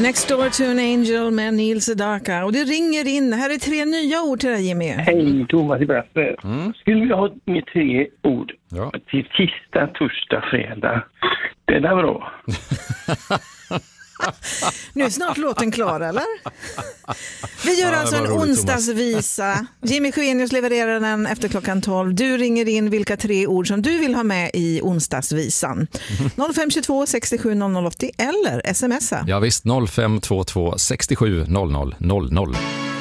Next Door to an Angel med Neil Sedaka. Och det ringer in. Här är 3 nya ord till dig, Jimmy. Hej, Thomas i Brasse. Skulle vi ha med 3 ord till tisdag, torsdag, fredag? Det är bra. Nu är snart låten klar, eller? Vi gör alltså en onsdagsvisa. Jimmy Sjöenius levererar den efter klockan 12. Du ringer in vilka 3 ord som du vill ha med i onsdagsvisan. 0522 67 0080 eller smsa. Ja visst, 0522 67 00 00.